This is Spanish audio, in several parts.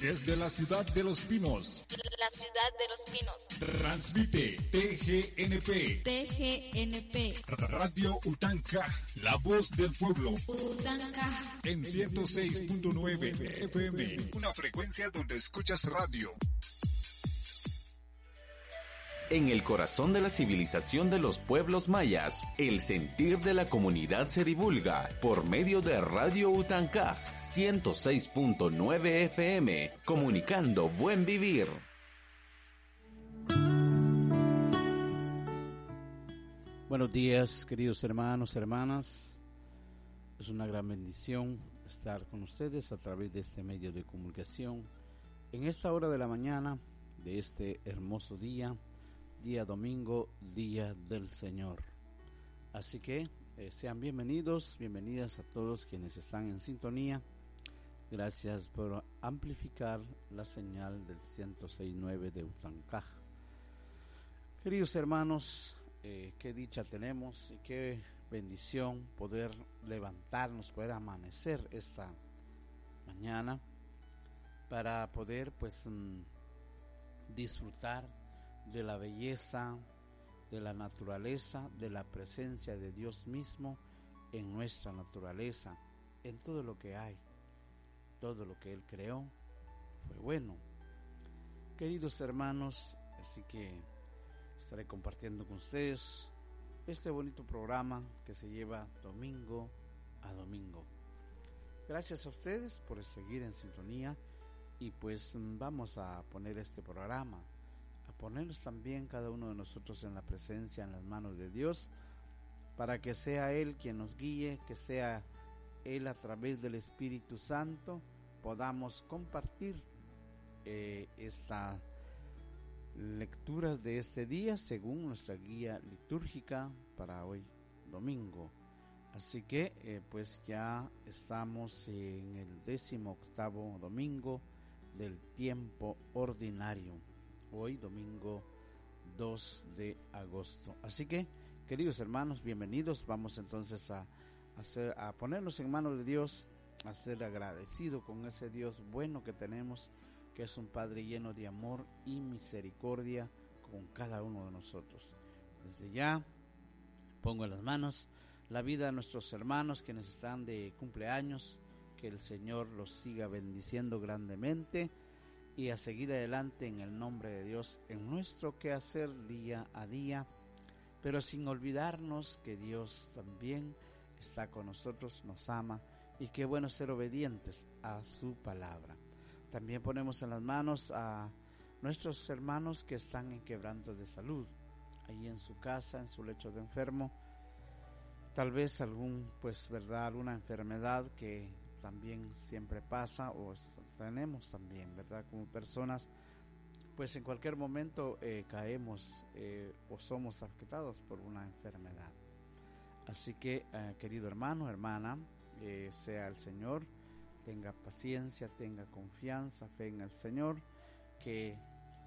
Desde la ciudad de Los Pinos. La ciudad de Los Pinos. Transmite TGNP. TGNP. Radio Utanca, la voz del pueblo. Utanca. En 106.9 FM. Una frecuencia donde escuchas radio. En el corazón de la civilización de los pueblos mayas, el sentir de la comunidad se divulga por medio de Radio Utancaj 106.9 FM, comunicando buen vivir. Buenos días, queridos hermanos, hermanas. Es una gran bendición estar con ustedes a través de este medio de comunicación en esta hora de la mañana de este hermoso día domingo, día del Señor. Así que sean bienvenidas a todos quienes están en sintonía. Gracias por amplificar la señal del 106.9 de Utancaj. Queridos hermanos, qué dicha tenemos y qué bendición poder levantarnos, poder amanecer esta mañana para poder disfrutar de la belleza, de la naturaleza, de la presencia de Dios mismo en nuestra naturaleza, en todo lo que hay, todo lo que Él creó fue bueno. Queridos hermanos, así que estaré compartiendo con ustedes este bonito programa que se lleva domingo a domingo. Gracias a ustedes por seguir en sintonía y vamos a poner este programa, a ponernos también cada uno de nosotros en la presencia, en las manos de Dios, para que sea Él quien nos guíe, que sea Él a través del Espíritu Santo podamos compartir estas lecturas de este día según nuestra guía litúrgica para hoy domingo. Así que ya estamos en el 18º domingo del tiempo ordinario. Hoy domingo 2 de agosto. Así que, queridos hermanos, bienvenidos. Vamos entonces a ponernos en manos de Dios, a ser agradecido con ese Dios bueno que tenemos, que es un Padre lleno de amor y misericordia con cada uno de nosotros. Desde ya pongo en las manos la vida de nuestros hermanos quienes están de cumpleaños, que el Señor los siga bendiciendo grandemente y a seguir adelante en el nombre de Dios en nuestro quehacer día a día, pero sin olvidarnos que Dios también está con nosotros, nos ama y qué bueno ser obedientes a su palabra. También ponemos en las manos a nuestros hermanos que están en quebranto de salud, ahí en su casa, en su lecho de enfermo, tal vez alguna enfermedad que también siempre pasa o tenemos también, ¿verdad? Como personas, en cualquier momento caemos o somos afectados por una enfermedad. Así que, querido hermano, hermana, sea el Señor, tenga paciencia, tenga confianza, fe en el Señor, que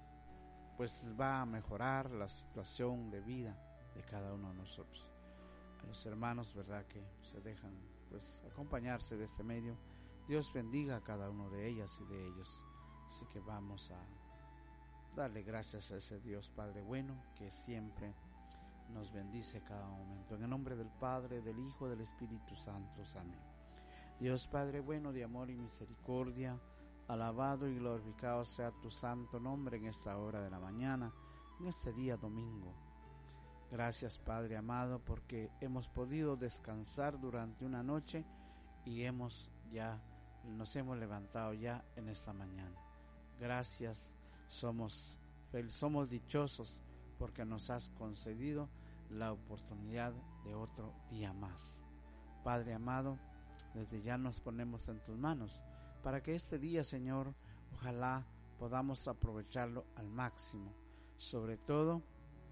va a mejorar la situación de vida de cada uno de nosotros. A los hermanos, ¿verdad?, que se dejan acompañarse de este medio, Dios bendiga a cada uno de ellas y de ellos. Así que vamos a darle gracias a ese Dios Padre bueno que siempre nos bendice cada momento. En el nombre del Padre, del Hijo, del Espíritu Santo. Amén. Dios Padre bueno, de amor y misericordia, alabado y glorificado sea tu santo nombre en esta hora de la mañana, en este día domingo. Gracias, Padre amado, porque hemos podido descansar durante una noche y nos hemos levantado ya en esta mañana. Gracias, somos dichosos porque nos has concedido la oportunidad de otro día más. Padre amado, desde ya nos ponemos en tus manos para que este día, Señor, ojalá podamos aprovecharlo al máximo, sobre todo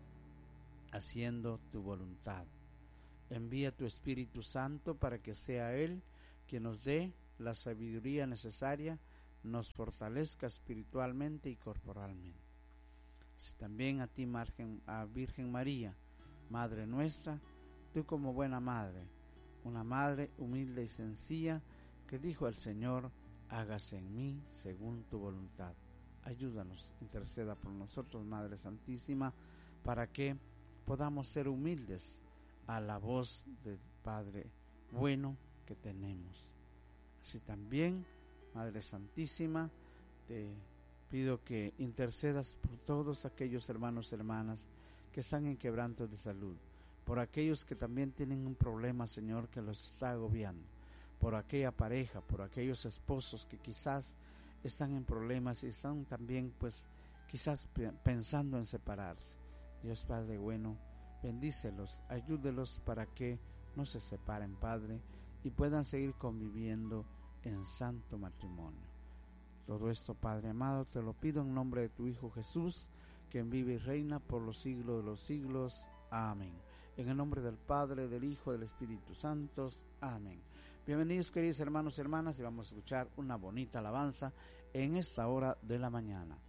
haciendo tu voluntad. Envía tu Espíritu Santo para que sea Él quien nos dé la sabiduría necesaria, nos fortalezca espiritualmente y corporalmente. Así también a ti, a Virgen María, Madre nuestra, tú como buena madre, una madre humilde y sencilla, que dijo al Señor: hágase en mí según tu voluntad. Ayúdanos, interceda por nosotros, Madre Santísima, para que podamos ser humildes a la voz del Padre bueno que tenemos. Así también, Madre Santísima, te pido que intercedas por todos aquellos hermanos y hermanas que están en quebrantos de salud, por aquellos que también tienen un problema, Señor, que los está agobiando, por aquella pareja, por aquellos esposos que quizás están en problemas y están también pues quizás pensando en separarse. Dios Padre bueno, bendícelos, ayúdelos para que no se separen, Padre, y puedan seguir conviviendo en santo matrimonio. Todo esto, Padre amado, te lo pido en nombre de tu Hijo Jesús, quien vive y reina por los siglos de los siglos. Amén. En el nombre del Padre, del Hijo y del Espíritu Santo. Amén. Bienvenidos, queridos hermanos y hermanas, y vamos a escuchar una bonita alabanza en esta hora de la mañana.